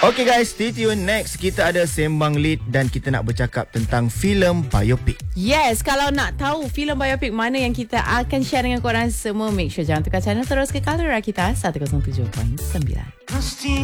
Okay guys, stay tune. Next kita ada Sembang Lead dan kita nak bercakap tentang filem biopik. Yes, kalau nak tahu filem biopik mana yang kita akan share dengan korang semua, make sure jangan tukar channel, terus ke Kalora kita 107.9.